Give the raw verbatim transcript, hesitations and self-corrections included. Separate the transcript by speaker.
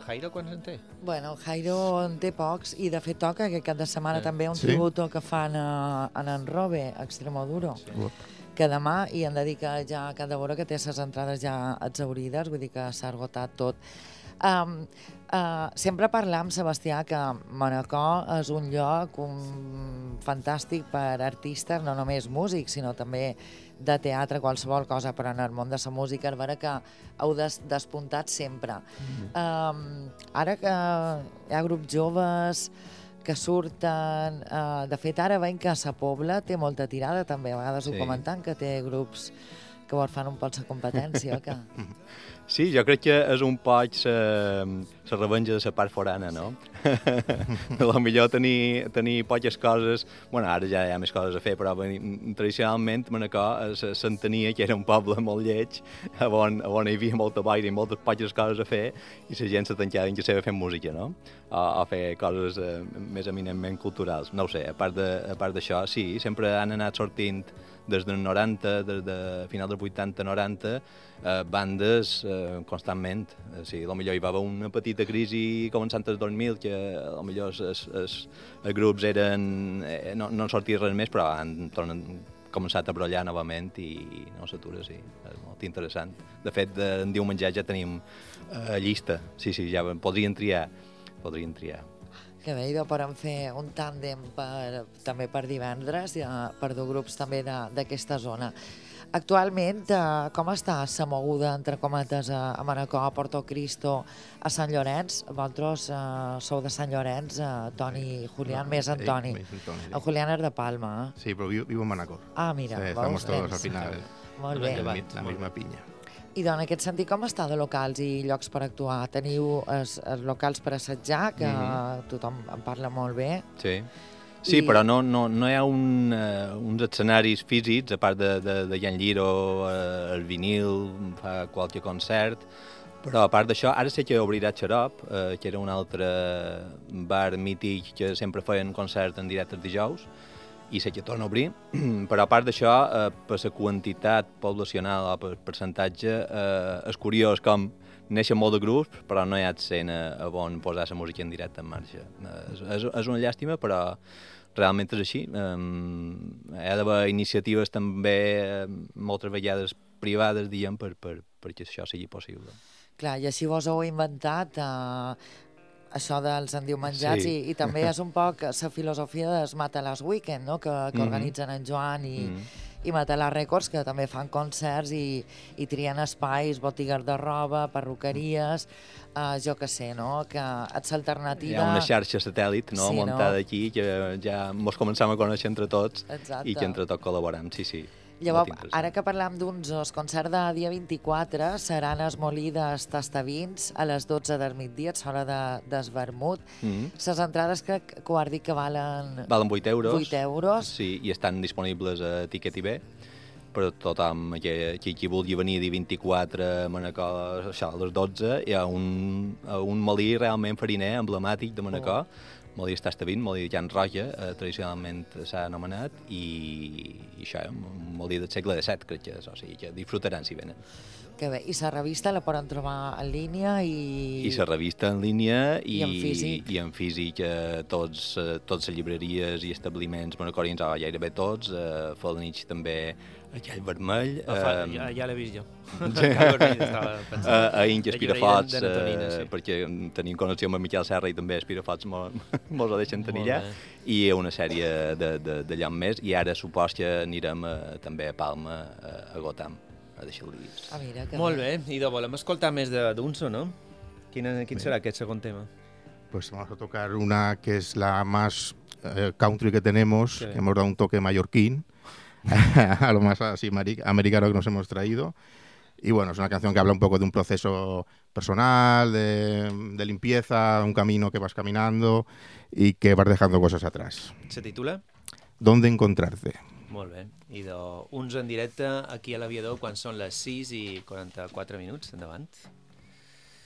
Speaker 1: Jairo quants en té?
Speaker 2: Bueno, Jairo en té pocs i de fet toca aquest cap de setmana
Speaker 1: Eh.
Speaker 2: també un
Speaker 3: Sí?
Speaker 2: tributo que fan a, en en Robe, a Extremoduro,
Speaker 3: Sí.
Speaker 2: que demà, i hem de dir que ja que de veure que té les entrades ja exaurides, vull dir que s'ha esgotat tot. Um, uh, sempre parlar amb Sebastià que Manacor és un lloc un, fantàstic per artistes, no només músics, sinó també de teatre, qualsevol cosa, però en el món de la música, és vera que heu des, despuntat sempre. Mm-hmm. um, ara que hi ha grups joves que surten, uh, de fet ara veiem que a Pobla té molta tirada també, a vegades
Speaker 1: Sí.
Speaker 2: ho comentant, que té grups que vos fan un poc la competència, que...
Speaker 1: Sí, jo crec que és un poc la revenja de la part forana, no? A lo millor tenir, tenir poques coses... Bueno, ara ja hi ha més coses a fer, però tradicionalment Manacor s'entenia que era un poble molt lleig, on, on hi havia molta boira i moltes poques coses a fer, i la gent se tancava dins seva fent música, no? O, o fer coses eh, més eminentment culturals. No ho sé, a part d'això, sí, sempre han anat sortint des dels noranta, des de final dels vuitanta noranta, eh, bandes eh, constantment. O sigui, potser hi va haver una petita crisi començant el dos mil, que potser els, els, els, els grups eren, eh, no, no en sortia res més, però han tornat, començat a brollar novament i no s'atura, sí. És molt interessant. De fet, en diumenge ja tenim eh, llista. Sí, sí, ja podrien triar. Podrien triar.
Speaker 2: Que bé, i podem fer un tàndem per, també per divendres, ja, per dur grups també d'aquesta zona. Actualment, eh, com està la moguda, entre cometes, a, a Manacor, a Porto Cristo, a Sant Llorenç? Vosaltres eh, sou de Sant Llorenç, eh, Toni i Julián,
Speaker 3: No,
Speaker 2: més Antoni.
Speaker 3: eh, més Antoni, sí.
Speaker 2: El Julián és de Palma, eh?
Speaker 3: Sí, pero vivo, vivo en Manacor.
Speaker 2: Ah, mira,
Speaker 3: Sí,
Speaker 2: veus,
Speaker 3: estamos todos
Speaker 2: tens.
Speaker 3: al final.
Speaker 2: Molt
Speaker 3: La,
Speaker 2: bé.
Speaker 3: mi- la misma piña.
Speaker 2: I doncs, en aquest sentit, com està de locals i llocs per actuar? Teniu els, els locals per assetjar, que
Speaker 1: Mhm.
Speaker 2: tothom en parla molt bé.
Speaker 1: Sí. Sí,
Speaker 2: I-
Speaker 1: però no, no, no hi ha un, uh, uns escenaris físics, a part de, de, de Jan Lliro, uh, el vinil, fa qualque concert, però a part d'això, ara sé que obrirà Xarop, uh, que era un altre bar mític que sempre feien concert en directe els dijous, i sé que torna a obrir, però a part d'això, eh, per la quantitat poblacional o per percentatge, eh, és curiós com neixen molt de grups, però no hi ha escena on posar la música en directe en marxa. Eh, és, és, és una llàstima, però realment és així. Eh, hi ha d'haver iniciatives també, eh, moltes vegades privades, diguem, per, per, perquè això sigui possible.
Speaker 2: Clar, i així vos heu inventat eh, això dels endiumenjats
Speaker 1: Sí.
Speaker 2: i, i també és un poc la filosofia dels Matalàs Weekend, no? que, que
Speaker 1: Mhm.
Speaker 2: organitzen en Joan i,
Speaker 1: Mhm.
Speaker 2: i Matalàs Records, que també fan concerts i, i trien espais, botigues de roba, perruqueries, eh, jo que sé, no? que és l'alternativa...
Speaker 1: Hi ha una xarxa satèl·lit, no?,
Speaker 2: Sí, no?
Speaker 1: muntada aquí, que ja mos començam a conèixer entre tots.
Speaker 2: Exacte.
Speaker 1: I que entre tots col·laborem, sí, sí.
Speaker 2: Llavors,
Speaker 1: Molt interessant.
Speaker 2: ara que parlam d'uns, els concerts de dia vint-i-quatre seran esmolides tastavins a les dotze del migdia, a l'hora de, des vermut.
Speaker 1: Mm.
Speaker 2: Les entrades crec que ho has dit que valen...
Speaker 1: Valen vuit euros.
Speaker 2: vuit euros.
Speaker 1: Sí, i estan disponibles a Ticket I B, però tothom que, que qui vulgui venir dia vint-i-quatre a Manacor, això, a les dotze, hi ha un, un molí realment fariner, emblemàtic de Manacor, oh. Molí Tastavint, molí de Can Roja, eh, tradicionalment s'ha anomenat, i, i això, eh, un molí del segle disset, crec que és, o sigui, que disfrutaran si venen.
Speaker 2: Que bé, i la revista la poden trobar en línia i...
Speaker 1: I la revista en línia i,
Speaker 2: I en físic.
Speaker 1: i en físic eh, tots, eh, totes les llibreries i establiments manacorians, o gairebé tots, eh, Felanitx també, aquell vermell...
Speaker 4: No, fa,
Speaker 1: eh,
Speaker 4: ja, ja l'he vist jo.
Speaker 1: Sí.
Speaker 4: Cal vermell, estava pensant.
Speaker 1: a, a Inca
Speaker 4: La
Speaker 1: Espirafots,
Speaker 4: llibreria d'Anatonina,
Speaker 1: eh,
Speaker 4: sí.
Speaker 1: perquè tenim connexió amb en Miquel Serra i també Espirafots mos mo ho deixen tenir
Speaker 4: Molt
Speaker 1: allà,
Speaker 4: bé.
Speaker 1: i una sèrie de, de, de lloc més, i ara supos que anirem a, també a Palma, a, a Gotham, a deixar-li dir.
Speaker 2: Ah, mira, que
Speaker 4: Molt bé, idò, volem escoltar més de d'Unso, no? Quin, quin serà aquest segon tema?
Speaker 3: Pues vamos a tocar una que es la más eh, country que tenemos,
Speaker 4: Sí.
Speaker 3: que hemos dado un toque mallorquín a lo más así mari- americano que nos hemos traído. Y bueno, es una canción que habla un poco de un proceso personal, de, de limpieza, un camino que vas caminando y que vas dejando cosas atrás.
Speaker 4: Se titula?
Speaker 3: ¿Dónde encontrarte?
Speaker 4: Molt bé. Idò, uns en directe aquí a l'Aviador quan són les sis i quaranta-quatre minuts. Endavant.